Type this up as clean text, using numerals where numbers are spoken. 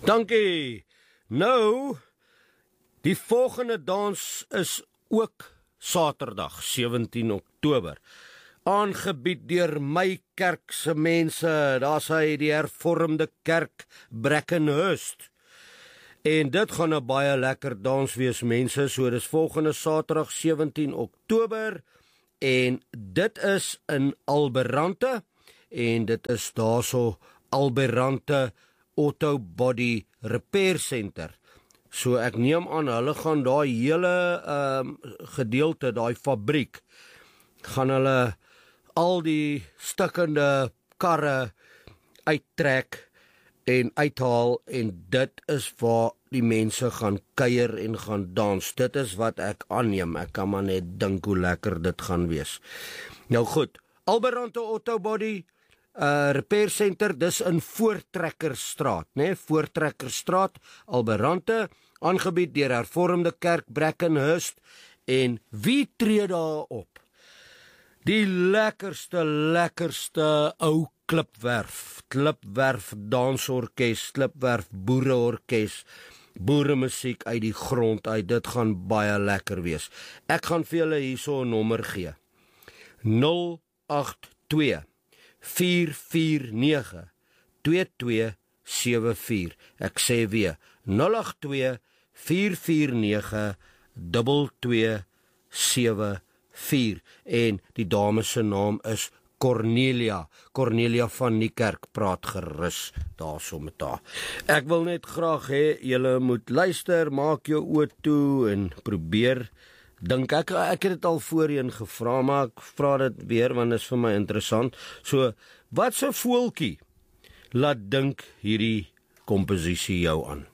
Dankie. Nou, die volgende dans is ook Saterdag, 17 Oktober. Aangebied deur my kerk se mense, daar's hy die hervormde kerk Brackenhurst. En dit gaan 'n baie lekker dans wees mense, so dis volgende Saterdag 17 Oktober en dit is in Alberante en dit is daarso Alberante Auto Body Repair Center. So ek neem aan hulle gaan daai hele gedeelte, daai fabriek, gaan hulle al die stukkende karre uittrek en uithaal en dit is waar die mense gaan kuier en gaan dans. Dit is wat ek aanneem. Ek kan maar net dink hoe lekker dit gaan wees. Nou goed, Alberante Auto Body Repair Center, dis in Voortrekkerstraat, né? Voortrekkerstraat, Alberante, aangebied deur Hervormde Kerk Brackenhurst en wie tree daar op? Die lekkerste ou Klipwerf dansorkes, Klipwerf boereorkes, boeremusiek uit die grond uit, dit gaan baie lekker wees. Ek gaan vir julle hierso 'n nommer gee. 082 449 2274. Ek sê weer, 082 449 2274 en die dame se naam is Cornelia van die kerk, praat gerus daarso met haar. Ek wil net graag hê julle moet luister, maak jou oë toe en probeer dink. Ek het dit al voorheen gevra, maar ek vra dit weer want dit is vir my interessant. So, wat se voeltjie laat dink hierdie komposisie jou aan?